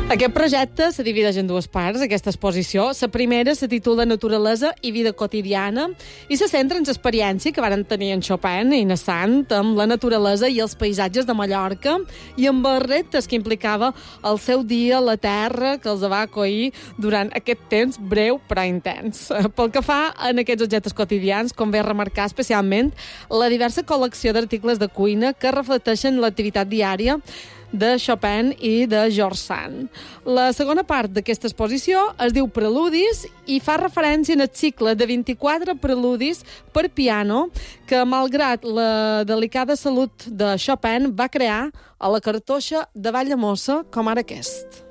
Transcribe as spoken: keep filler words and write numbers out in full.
Aquest projecte se divideix en dues parts, aquesta exposició. La primera se titula Naturalesa i vida quotidiana i se centra en l'experiència que varen tenir en Chopin i en Sant amb la naturalesa i els paisatges de Mallorca i amb els reptes que implicava el seu dia, la terra, que els va acollir durant aquest temps breu però intens. Pel que fa en aquests objectes quotidians, convé remarcar especialment la diversa col·lecció d'articles de cuina que reflecteixen l'activitat diària de Chopin i de George Sand. La segona part d'aquesta exposició es diu Preludis i fa referència al cicle de vint-i-quatre preludis per piano que, malgrat la delicada salut de Chopin, va crear a la cartoixa de Valldemossa, com ara aquest.